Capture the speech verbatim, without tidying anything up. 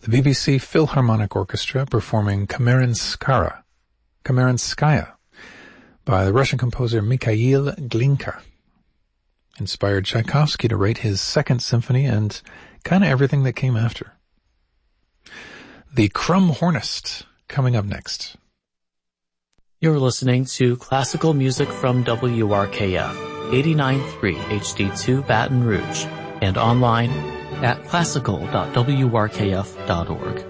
the B B C Philharmonic Orchestra performing Kamerenskaya, Kamerenskaya by the Russian composer Mikhail Glinka. Inspired Tchaikovsky to write his Second Symphony and kind of everything that came after. The Crumb Hornist coming up next. You're listening to classical music from W R K F, eighty-nine point three H D two Baton Rouge, and online at classical dot w r k f dot org.